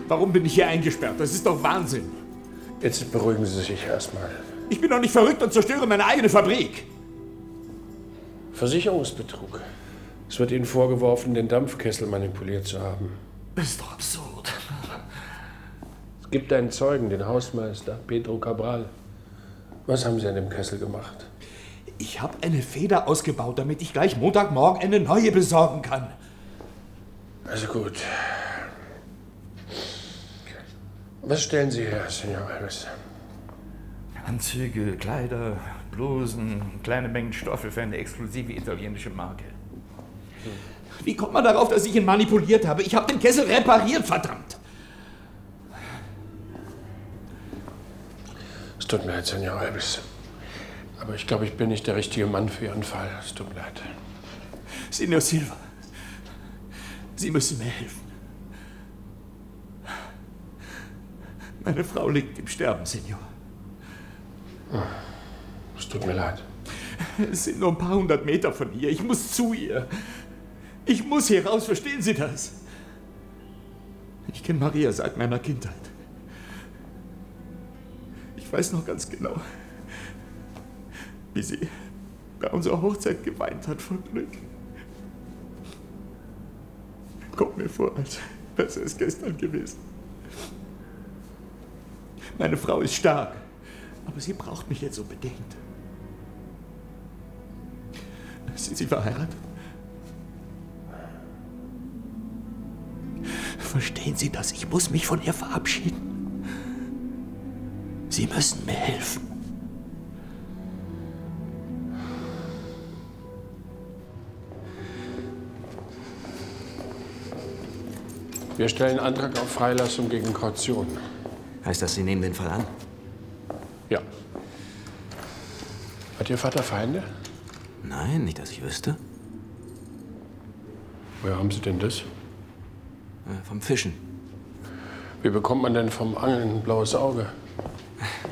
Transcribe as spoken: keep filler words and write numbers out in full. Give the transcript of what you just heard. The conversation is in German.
Warum bin ich hier eingesperrt? Das ist doch Wahnsinn. Jetzt beruhigen Sie sich erstmal. Ich bin doch nicht verrückt und zerstöre meine eigene Fabrik. Versicherungsbetrug. Es wird Ihnen vorgeworfen, den Dampfkessel manipuliert zu haben. Das ist doch absurd. Es gibt einen Zeugen, den Hausmeister Pedro Cabral. Was haben Sie an dem Kessel gemacht? Ich habe eine Feder ausgebaut, damit ich gleich Montagmorgen eine neue besorgen kann. Also gut. Was stellen Sie her, Senor Alves? Anzüge, Kleider, Blusen, kleine Mengen Stoffe für eine exklusive italienische Marke. Wie kommt man darauf, dass ich ihn manipuliert habe? Ich habe den Kessel repariert, verdammt! Es tut mir leid, Senor Alves. Aber ich glaube, ich bin nicht der richtige Mann für Ihren Fall. Es tut mir leid. Senor Silva, Sie müssen mir helfen. Meine Frau liegt im Sterben, Senor. Es tut mir leid. Es sind nur ein paar hundert Meter von hier. Ich muss zu ihr. Ich muss hier raus, verstehen Sie das? Ich kenne Maria seit meiner Kindheit. Ich weiß noch ganz genau, wie sie bei unserer Hochzeit geweint hat vor Glück. Kommt mir vor, als wäre es gestern gewesen. Meine Frau ist stark, aber sie braucht mich jetzt unbedingt. Sind Sie verheiratet? Verstehen Sie das? Ich muss mich von ihr verabschieden. Sie müssen mir helfen. Wir stellen Antrag auf Freilassung gegen Kaution. Heißt das, Sie nehmen den Fall an? Ja. Hat Ihr Vater Feinde? Nein, nicht, dass ich wüsste. Woher haben Sie denn das? Äh, vom Fischen. Wie bekommt man denn vom Angeln ein blaues Auge?